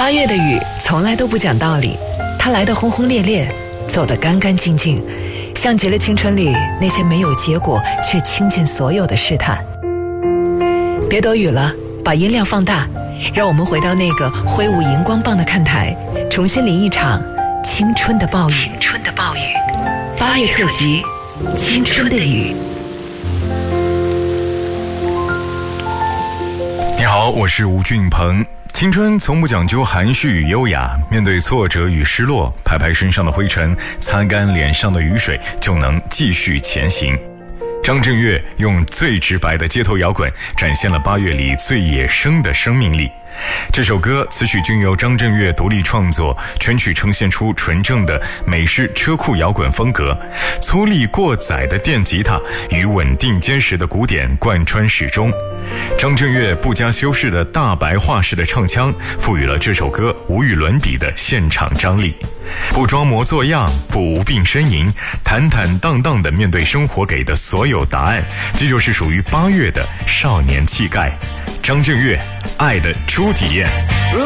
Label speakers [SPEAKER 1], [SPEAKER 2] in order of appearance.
[SPEAKER 1] 8月的雨从来都不讲道理，它来得轰轰烈烈，走得干干净净，像极了青春里那些没有结果却倾尽所有的试探。别躲雨了，把音量放大，让我们回到那个挥舞荧光棒的看台，重新淋一场青春的暴雨。8月特辑，青春的雨。
[SPEAKER 2] 你好，我是吴俊鹏。青春从不讲究含蓄与优雅，面对挫折与失落，拍拍身上的灰尘，擦干脸上的雨水，就能继续前行。张震岳用最直白的街头摇滚展现了8月里最野生的生命力。这首歌词曲均由张震岳独立创作，全曲呈现出纯正的美式车库摇滚风格，粗粝过载的电吉他与稳定坚实的鼓点贯穿始终。张震岳不加修饰的大白话式的唱腔，赋予了这首歌无与伦比的现场张力。不装模作样，不无病呻吟，坦坦荡荡地面对生活给的所有答案，这就是属于8月的少年气概。张震岳，爱的初体验。